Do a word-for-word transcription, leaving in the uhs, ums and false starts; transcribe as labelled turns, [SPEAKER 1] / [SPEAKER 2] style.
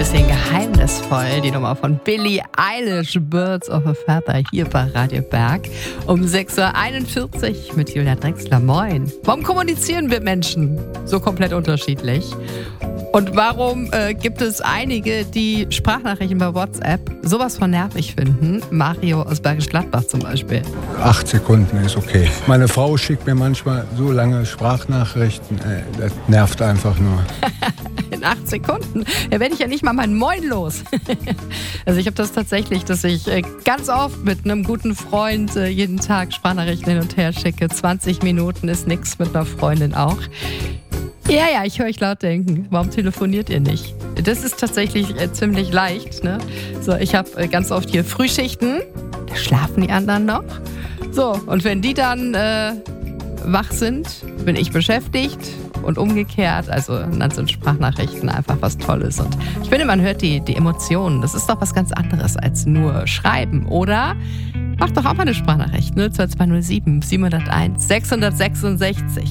[SPEAKER 1] bisschen geheimnisvoll, die Nummer von Billie Eilish, Birds of a Feather, hier bei Radio Berg. Um sechs Uhr einundvierzig mit Julia Drexler. Moin. Warum kommunizieren wir Menschen so komplett unterschiedlich? Und warum äh, gibt es einige, die Sprachnachrichten bei WhatsApp sowas von nervig finden? Mario aus Bergisch Gladbach zum Beispiel.
[SPEAKER 2] Acht Sekunden ist okay. Meine Frau schickt mir manchmal so lange Sprachnachrichten, ey, das nervt einfach nur.
[SPEAKER 1] In acht Sekunden? Da werde ich ja nicht mal mein Moin los. Also ich habe das tatsächlich, dass ich äh, ganz oft mit einem guten Freund äh, jeden Tag Sprachnachrichten hin und her schicke. zwanzig Minuten ist nix, mit einer Freundin auch. Ja, ja, ich höre euch laut denken. Warum telefoniert ihr nicht? Das ist tatsächlich äh, ziemlich leicht, ne? So, ich habe äh, ganz oft hier Frühschichten. Da schlafen die anderen noch. So, und wenn die dann äh, wach sind, bin ich beschäftigt und umgekehrt. Also dann sind Sprachnachrichten einfach was Tolles. Und ich finde, man hört die, die Emotionen. Das ist doch was ganz anderes als nur schreiben, oder? Macht doch auch mal eine Sprachnachricht. null zwei zwei null sieben sieben null eins sechs sechs sechs.